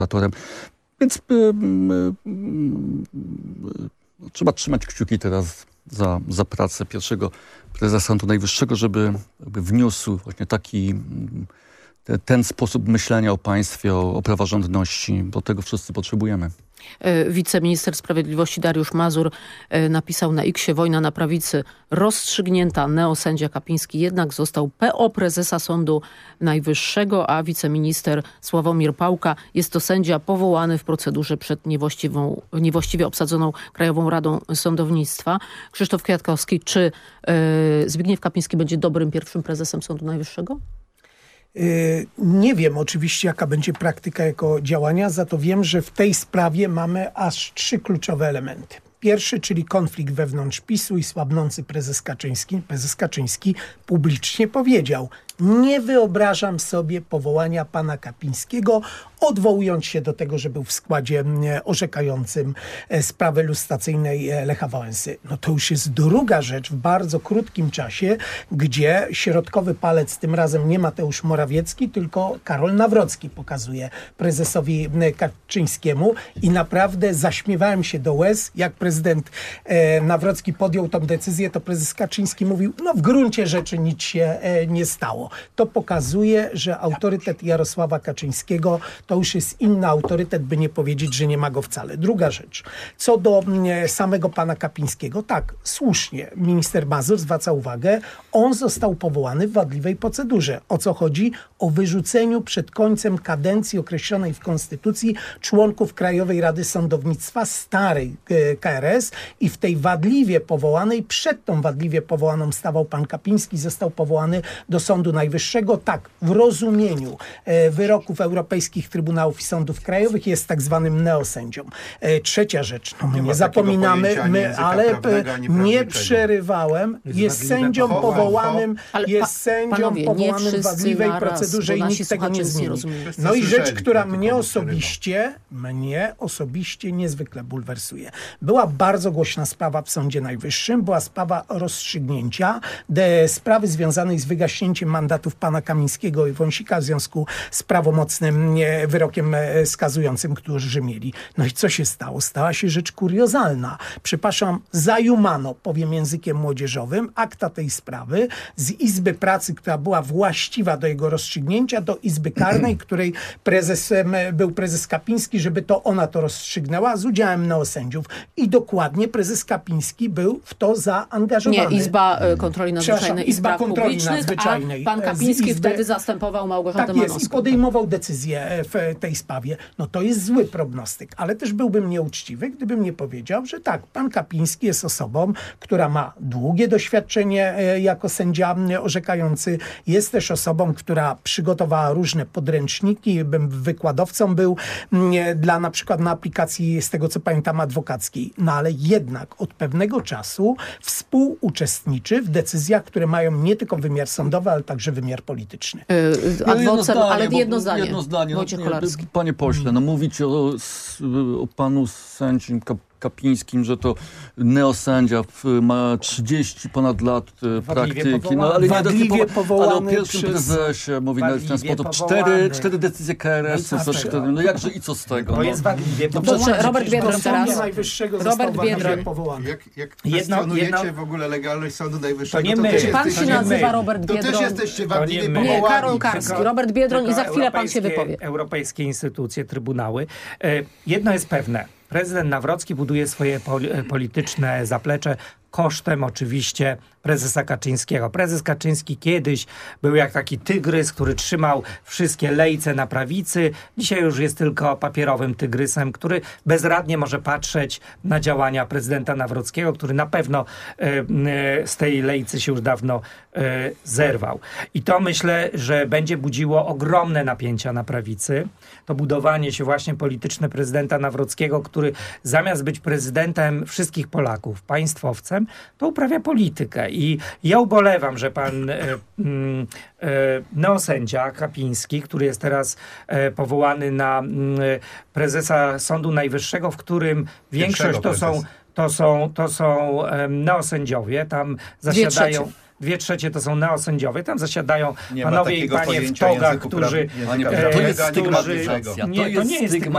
prokuratorem. Więc trzeba trzymać kciuki teraz za pracę pierwszego prezesa Sądu Najwyższego, żeby wniósł właśnie taki ten sposób myślenia o państwie, o praworządności, bo tego wszyscy potrzebujemy. Wiceminister Sprawiedliwości Dariusz Mazur napisał na X-ie: wojna na prawicy rozstrzygnięta, neosędzia Kapiński jednak został PO prezesa Sądu Najwyższego, a wiceminister Sławomir Pałka jest to sędzia powołany w procedurze przed niewłaściwie obsadzoną Krajową Radą Sądownictwa. Krzysztof Kwiatkowski, czy Zbigniew Kapiński będzie dobrym pierwszym prezesem Sądu Najwyższego? Nie wiem oczywiście, jaka będzie praktyka jego działania, za to wiem, że w tej sprawie mamy aż 3 kluczowe elementy. Pierwszy, czyli konflikt wewnątrz PiS-u i słabnący prezes Kaczyński. Prezes Kaczyński publicznie powiedział: nie wyobrażam sobie powołania pana Kapińskiego, odwołując się do tego, że był w składzie orzekającym sprawy lustracyjnej Lecha Wałęsy. No to już jest druga rzecz w bardzo krótkim czasie, gdzie środkowy palec tym razem nie Mateusz Morawiecki, tylko Karol Nawrocki pokazuje prezesowi Kaczyńskiemu i naprawdę zaśmiewałem się do łez, jak prezydent Nawrocki podjął tą decyzję, to prezes Kaczyński mówił: no w gruncie rzeczy nic się nie stało. To pokazuje, że autorytet Jarosława Kaczyńskiego to już jest inny autorytet, by nie powiedzieć, że nie ma go wcale. Druga rzecz. Co do samego pana Kapińskiego, tak, słusznie minister Mazur zwraca uwagę, on został powołany w wadliwej procedurze. O co chodzi? O wyrzuceniu przed końcem kadencji określonej w Konstytucji członków Krajowej Rady Sądownictwa starej KRS i w tej wadliwie powołanej, przed tą wadliwie powołaną stawał pan Kapiński, został powołany do Sądu Najwyższego. Tak, w rozumieniu wyroków europejskich Trybunałów i Sądów Krajowych jest tak zwanym neosędzią. Trzecia rzecz, no my nie zapominamy, ale nie przerywałem, jest sędzią powołanym, jest sędzią powołanym w wadliwej procedurze i nikt tego nie zmieni. No i rzecz, która mnie osobiście niezwykle bulwersuje. Była bardzo głośna sprawa w Sądzie Najwyższym, była sprawa rozstrzygnięcia sprawy związanej z wygaśnięciem mandatów pana Kamińskiego i Wąsika w związku z prawomocnym wyrokiem skazującym, którzy mieli. No i co się stało? Stała się rzecz kuriozalna. Przepraszam, zajumano, powiem językiem młodzieżowym, akta tej sprawy z Izby Pracy, która była właściwa do jego rozstrzygnięcia, do Izby Karnej, której prezesem był prezes Kapiński, żeby to ona to rozstrzygnęła z udziałem neosędziów. I dokładnie prezes Kapiński był w to zaangażowany. Nie, Izba Kontroli Nadzwyczajnej i Spraw Publicznych, a pan Kapiński wtedy zastępował Małgorzatę tak Manowską. jest, i podejmował decyzję w tej sprawie. No to jest zły prognostyk, ale też byłbym nieuczciwy, gdybym nie powiedział, że tak, pan Kapiński jest osobą, która ma długie doświadczenie jako sędzia orzekający. Jest też osobą, która przygotowała różne podręczniki, wykładowcą był dla na przykład na aplikacji, z tego co pamiętam, adwokackiej. No ale jednak od pewnego czasu współuczestniczy w decyzjach, które mają nie tylko wymiar sądowy, ale także wymiar polityczny. Jedno zdanie. Wojciech Kolarski. Panie pośle, no mówić o panu sędzim Kapińskim, że to neosędzia ma 30 ponad lat praktyki. No, ale ale o pierwszym prezesie mówi w ten sposób. 4 decyzje KRS-u. No jakże i co z tego? To jest wadliwie powołany. Robert Biedroń teraz. Robert Biedroń. Jak kwestionujecie w ogóle legalność Sądu Najwyższego, to nie my. Czy pan się nazywa Robert Biedroń? To też jesteście wadliwie powołani. Nie, Karol Karski, Robert Biedroń i za chwilę pan się wypowie. Europejskie instytucje, trybunały. Jedno jest pewne. Prezydent Nawrocki buduje swoje polityczne zaplecze kosztem oczywiście prezesa Kaczyńskiego. Prezes Kaczyński kiedyś był jak taki tygrys, który trzymał wszystkie lejce na prawicy. Dzisiaj już jest tylko papierowym tygrysem, który bezradnie może patrzeć na działania prezydenta Nawrockiego, który na pewno z tej lejcy się już dawno zerwał. I to myślę, że będzie budziło ogromne napięcia na prawicy. To budowanie się właśnie polityczne prezydenta Nawrockiego, który zamiast być prezydentem wszystkich Polaków, państwowcem, to uprawia politykę. I ja ubolewam, że pan neosędzia Kapiński, który jest teraz powołany na prezesa Sądu Najwyższego, w którym większość to są neosędziowie, tam zasiadają... 2/3 to są neosędziowie, tam zasiadają panowie i panie w togach, którzy... To jest stygmatyzacja. Nie, to nie jest stygmatyzacja.